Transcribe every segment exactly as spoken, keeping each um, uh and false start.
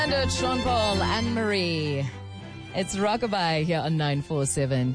And Sean Paul, Anne Marie. It's Rockabye here on nine four seven.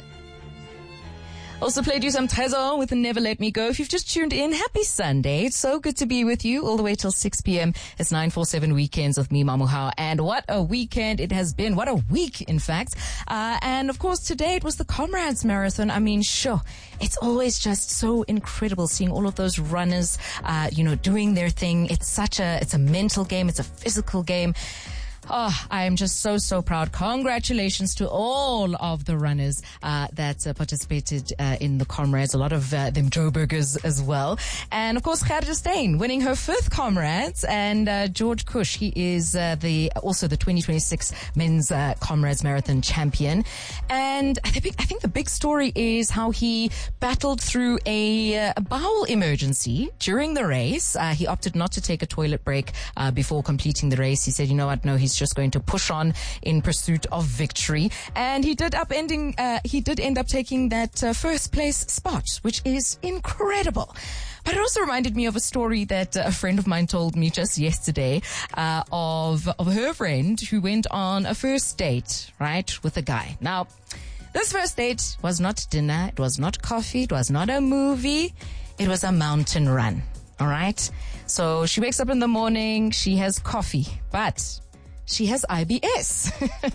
Also played you some Trezor with Never Let Me Go. If you've just tuned in, happy Sunday. It's so good to be with you all the way till six p.m. It's nine four seven Weekends with me, Mamuhao. And what a weekend it has been. What a week, in fact. Uh, and of course, today it was the Comrades Marathon. I mean, sure, it's always just so incredible seeing all of those runners, uh, you know, doing their thing. It's such a, it's a mental game. It's a physical game. Oh, I am just so, so proud. Congratulations to all of the runners uh, that uh, participated uh, in the Comrades. A lot of uh, them Joburgers as well. And, of course, Gerda Steyn winning her fifth Comrades. And uh, George Cush, he is uh, the also the twenty twenty-six Men's uh, Comrades Marathon champion. And I think, I think the big story is how he battled through a, uh, a bowel emergency during the race. Uh, he opted not to take a toilet break uh, before completing the race. He said, you know what, no, he's just going to push on in pursuit of victory. And he did up ending, uh, he did end up taking that uh, first place spot, which is incredible. But it also reminded me of a story that uh, a friend of mine told me just yesterday, uh, of, of her friend who went on a first date, right, with a guy. Now, this first date was not dinner. It was not coffee. It was not a movie. It was a mountain run. All right. So she wakes up in the morning. She has coffee, but she has I B S.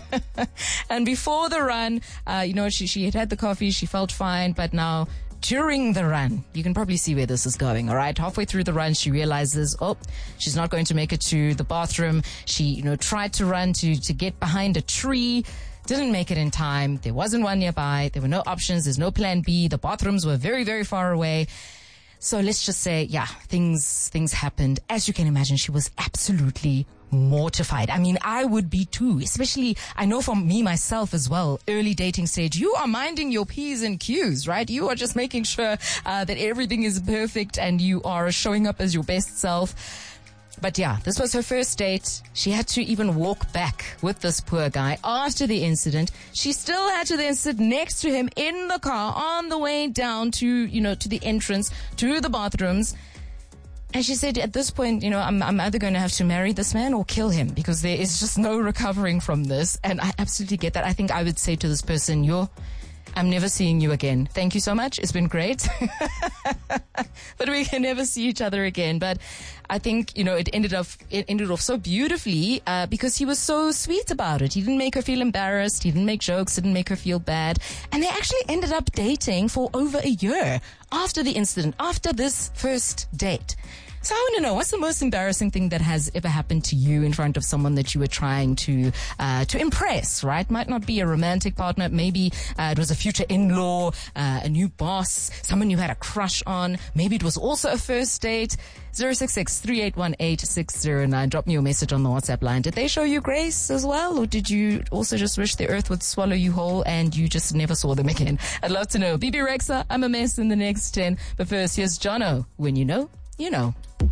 And before the run, uh, you know, she, she had had the coffee. She felt fine. But now during the run, you can probably see where this is going. All right. Halfway through the run, she realizes, oh, she's not going to make it to the bathroom. She, you know, tried to run to, to get behind a tree. Didn't make it in time. There wasn't one nearby. There were no options. There's no plan B. The bathrooms were very, very far away. So let's just say, yeah, things, things happened. As you can imagine, she was absolutely mortified. I mean, I would be too, especially, I know from me myself as well, early dating stage, you are minding your P's and Q's, right? You are just making sure uh, that everything is perfect and you are showing up as your best self. But yeah, this was her first date. She had to even walk back with this poor guy after the incident. She still had to then sit next to him in the car on the way down to, you know, to the entrance, to the bathrooms. And she said, at this point, you know, I'm, I'm either going to have to marry this man or kill him because there is just no recovering from this. And I absolutely get that. I think I would say to this person, you're, I'm never seeing you again. Thank you so much. It's been great. But we can never see each other again. But I think, you know, it ended up, it ended off so beautifully, uh, because he was so sweet about it. He didn't make her feel embarrassed. He didn't make jokes, didn't make her feel bad. And they actually ended up dating for over a year after the incident, after this first date. So I want to know, what's the most embarrassing thing that has ever happened to you in front of someone that you were trying to uh, to impress, right? Might not be a romantic partner. Maybe uh, it was a future in-law, uh, a new boss, someone you had a crush on. Maybe it was also a first date. zero six six, three eight one, eight six zero nine. Drop me a message on the WhatsApp line. Did they show you grace as well? Or did you also just wish the earth would swallow you whole and you just never saw them again? I'd love to know. B B Rexa, I'm a mess in the next ten. But first, here's Jono. When you know, you know.